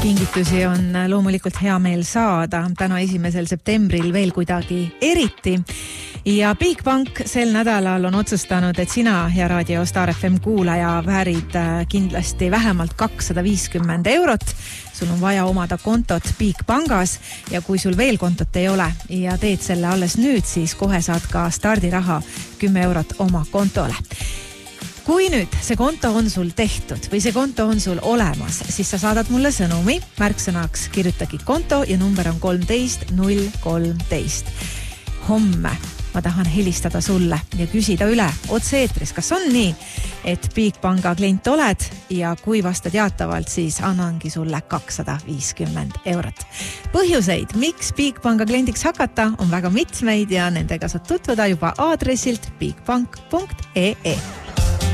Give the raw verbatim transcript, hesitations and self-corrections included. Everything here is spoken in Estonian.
Kingitusi on loomulikult hea meel saada täna esimesel septembril veel kuidagi eriti. Ja Bigbank sel nädalal on otsustanud, et sina ja Raadio Star F M kuulaja väärid kindlasti vähemalt kakssada viiskümmend eurot. Sul on vaja omada kontot Bigbankas ja kui sul veel kontot ei ole ja teed selle alles nüüd, siis kohe saad ka stardiraha kümme eurot oma kontole. Kui nüüd see konto on sul tehtud või see konto on sul olemas, siis sa saadad mulle sõnumi, märksõnaks kirjutagi konto ja number on kolmteist null kolmteist. Homme ma tahan helistada sulle ja küsida üle otse-eetris, kas on nii, et Bigbanka klient oled ja kui vastad jaatavalt, siis annangi sulle kakssada viiskümmend eurot. Põhjuseid, miks Bigbanka kliendiks hakata, on väga mitmeid ja nendega saad tutvuda juba aadressilt bigbank punkt ee.